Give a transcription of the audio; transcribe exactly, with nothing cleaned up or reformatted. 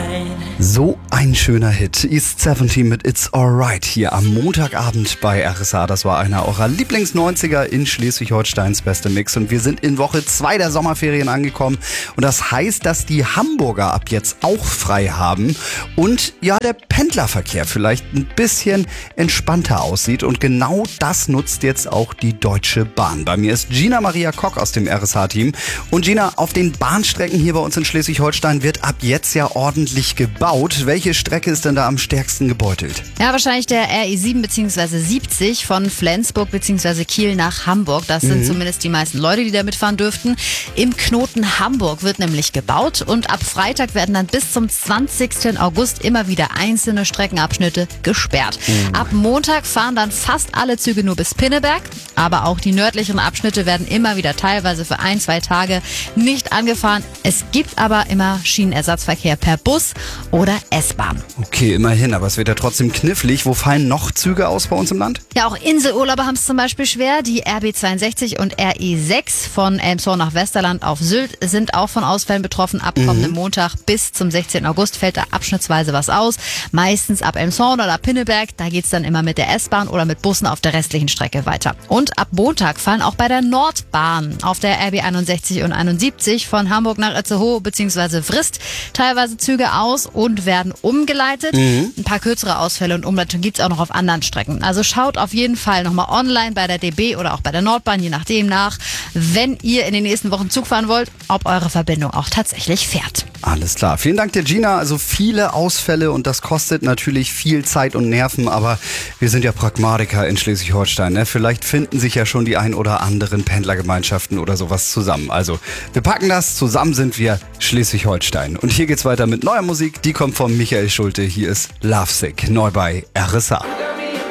So ein schöner Hit. East siebzehn mit It's Alright hier am Montagabend bei R S A. Das war einer eurer Lieblings-neunziger in Schleswig-Holsteins beste Mix. Und wir sind in Woche zwei der Sommerferien angekommen. Und das heißt, dass die Hamburger ab jetzt auch frei haben. Und ja, der Pendlerverkehr vielleicht ein bisschen entspannter aussieht. Und genau das nutzt jetzt auch die Deutsche Bahn. Bei mir ist Gina Maria Kock aus dem R S H-Team. Und Gina, auf den Bahnstrecken hier bei uns in Schleswig-Holstein wird ab jetzt ja ordentlich gebaut. Welche Strecke ist denn da am stärksten gebeutelt? Ja, wahrscheinlich der R E sieben bzw. siebzig von Flensburg bzw. Kiel nach Hamburg. Das sind mhm. zumindest die meisten Leute, die da mitfahren dürften. Im Knoten Hamburg wird nämlich gebaut und ab Freitag werden dann bis zum zwanzigsten August immer wieder einzelne Streckenabschnitte gesperrt. Mhm. Ab Montag fahren dann fast alle Züge nur bis Pinneberg, aber auch die nördlichen Abschnitte werden immer wieder teilweise für ein, zwei Tage nicht angefahren. Es gibt aber immer Schienenersatzverkehr per Bus oder S-Bahn. Okay, immerhin, aber es wird ja trotzdem knifflig. Wo fallen noch Züge aus bei uns im Land? Ja, auch Inselurlauber haben es zum Beispiel schwer. Die R B zweiundsechzig und R E sechs von Elmshorn nach Westerland auf Sylt sind auch von Ausfällen betroffen. Ab kommendem mhm. Montag bis zum sechzehnten August fällt da abschnittsweise was aus. Meistens ab Elmshorn oder Pinneberg. Da geht's dann immer mit der S-Bahn oder mit Bussen auf der restlichen Strecke weiter. Und ab Montag fallen auch bei der Nordbahn auf der R B einundsechzig und einundsiebzig von Hamburg nach Itzehoe bzw. Vrist teilweise Züge aus und werden umgeleitet. Mhm. Ein paar kürzere Ausfälle und Umleitungen gibt es auch noch auf anderen Strecken. Also schaut auf jeden Fall nochmal online bei der D B oder auch bei der Nordbahn, je nachdem nach, wenn ihr in den nächsten Wochen Zug fahren wollt, ob eure Verbindung auch tatsächlich fährt. Alles klar. Vielen Dank dir, Gina. Also viele Ausfälle und das kostet natürlich viel Zeit und Nerven, aber wir sind ja Pragmatiker in Schleswig-Holstein. Ne? Vielleicht finden sich ja schon die ein oder anderen Pendlergemeinschaften oder sowas zusammen. Also wir packen das, zusammen sind wir Schleswig-Holstein. Und hier geht's weiter mit neuer Musik. Die kommt von Michael Schulte. Hier ist Lovesick, neu bei R S A.